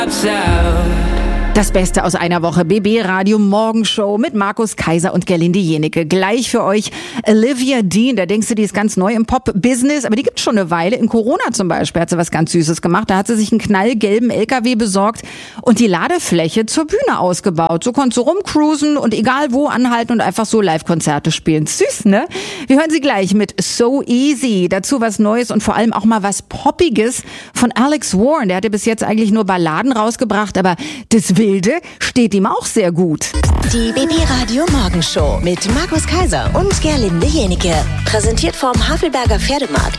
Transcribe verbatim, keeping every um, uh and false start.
Das Beste aus einer Woche B B Radio Morgenshow mit Markus Kaiser und Gerlinde Jenecke. Gleich für euch Olivia Dean. Da denkst du, die ist ganz neu im Pop-Business, aber die gibt's schon eine Weile. In Corona zum Beispiel hat sie was ganz Süßes gemacht. Da hat sie sich einen knallgelben L K W besorgt und die Ladefläche zur Bühne ausgebaut. So konntest du rumcruisen und egal wo anhalten und einfach so Live-Konzerte spielen. Süß, ne? Wir hören sie gleich mit So Easy. Dazu was Neues und vor allem auch mal was Poppiges von Alex Warren. Der hatte bis jetzt eigentlich nur Balladen rausgebracht, aber das Wilde steht ihm auch sehr gut. Die B B Radio Morgenshow mit Markus Kaiser und Gerlinde Jenecke. Präsentiert vom Havelberger Pferdemarkt